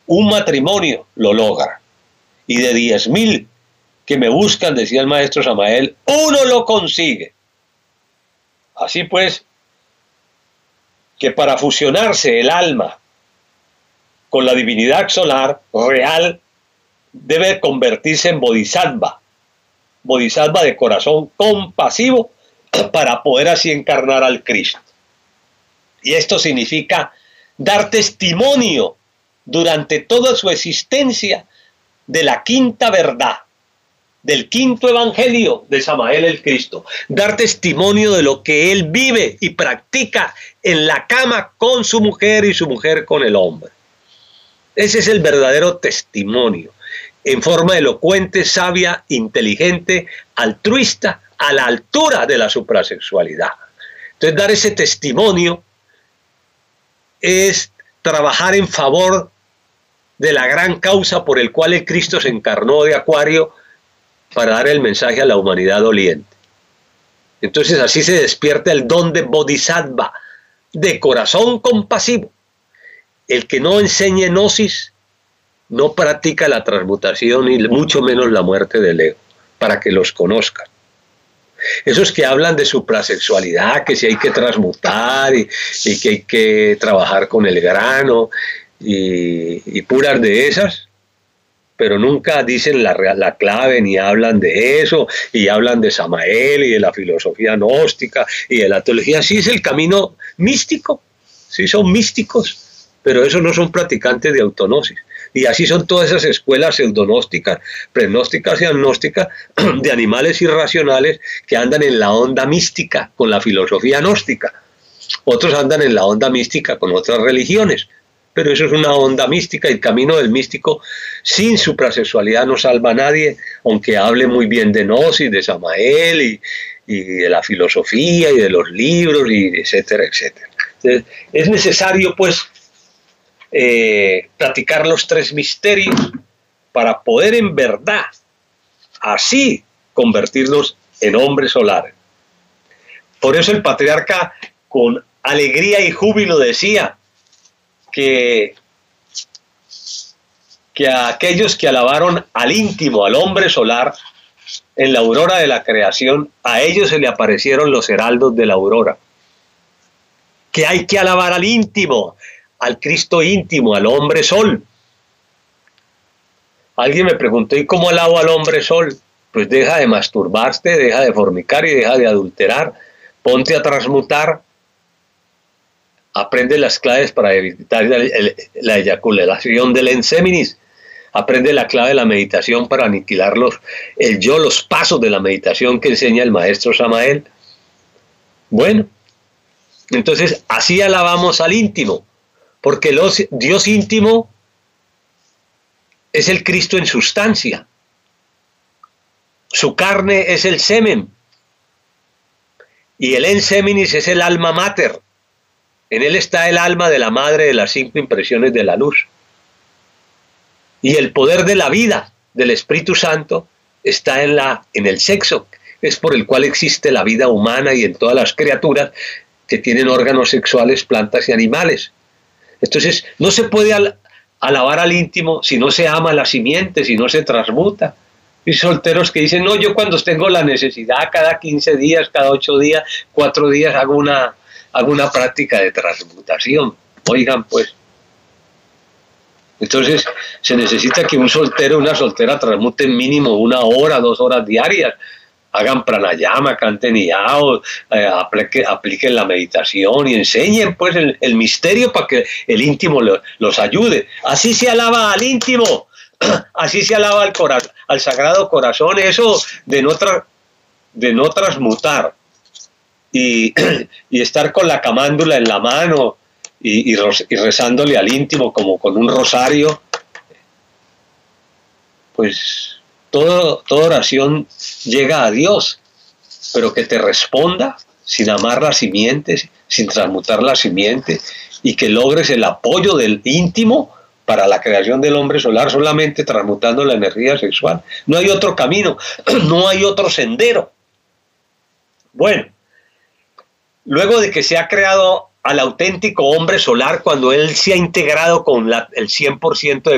un matrimonio lo logra. Y de 10.000 que me buscan, decía el maestro Samael, uno lo consigue. Así pues, que para fusionarse el alma con la divinidad solar real, debe convertirse en bodhisattva, bodhisattva de corazón compasivo, para poder así encarnar al Cristo. Y esto significa dar testimonio durante toda su existencia de la quinta verdad, del quinto evangelio de Samael el Cristo, dar testimonio de lo que él vive y practica en la cama con su mujer y su mujer con el hombre. Ese es el verdadero testimonio, en forma elocuente, sabia, inteligente, altruista, a la altura de la suprasexualidad. Entonces, dar ese testimonio es trabajar en favor de la gran causa por el cual el Cristo se encarnó de Acuario, para dar el mensaje a la humanidad doliente. Entonces así se despierta el don de bodhisattva, de corazón compasivo. El que no enseñe gnosis no practica la transmutación y mucho menos la muerte del ego, para que los conozcan. Esos que hablan de suprasexualidad, que si hay que transmutar y que hay que trabajar con el grano y puras de esas, pero nunca dicen la clave, ni hablan de eso, y hablan de Samael y de la filosofía gnóstica y de la teología. Sí es el camino místico, sí son místicos, pero esos no son practicantes de autognosis. Y así son todas esas escuelas pseudonósticas, prenósticas y agnósticas de animales irracionales que andan en la onda mística con la filosofía gnóstica. Otros andan en la onda mística con otras religiones. Pero eso es una onda mística, y el camino del místico sin suprasexualidad no salva a nadie, aunque hable muy bien de gnosis, de Samael y de la filosofía y de los libros, y etcétera, etcétera. Entonces, es necesario pues practicar los tres misterios para poder en verdad así convertirnos en hombres solares. Por eso el patriarca con alegría y júbilo decía que a aquellos que alabaron al íntimo, al hombre solar, en la aurora de la creación, a ellos se le aparecieron los heraldos de la aurora. Que hay que alabar al íntimo, al Cristo íntimo, al hombre sol. Alguien me preguntó, ¿y cómo alabo al hombre sol? Pues deja de masturbarte, deja de fornicar y deja de adulterar, ponte a transmutar. Aprende las claves para evitar la eyaculación del enseminis. Aprende la clave de la meditación para aniquilar el yo, los pasos de la meditación que enseña el maestro Samael. Bueno, entonces así alabamos al íntimo, porque el Dios íntimo es el Cristo en sustancia. Su carne es el semen. Y el enseminis es el alma mater. En él está el alma de la madre de las 5 impresiones de la luz. Y el poder de la vida del Espíritu Santo está en el sexo, es por el cual existe la vida humana y en todas las criaturas que tienen órganos sexuales, plantas y animales. Entonces, no se puede alabar al íntimo si no se ama la simiente, si no se transmuta. Hay solteros que dicen, no, yo cuando tengo la necesidad, cada 15 días, cada 8 días, 4 días, hago una práctica de transmutación. Oigan, pues. Entonces, se necesita que un soltero o una soltera transmuten mínimo 1 hora, 2 horas diarias. Hagan pranayama, canten yao, apliquen la meditación y enseñen pues el misterio para que el íntimo los ayude. Así se alaba al íntimo, así se alaba al Sagrado Corazón, eso de no transmutar. Y estar con la camándula en la mano y rezándole al íntimo como con un rosario, pues toda oración llega a Dios, pero que te responda sin amar la simiente, sin transmutar la simiente, y que logres el apoyo del íntimo para la creación del hombre solar solamente transmutando la energía sexual. No hay otro camino, no hay otro sendero. Bueno, luego de que se ha creado al auténtico hombre solar, cuando él se ha integrado con el 100% de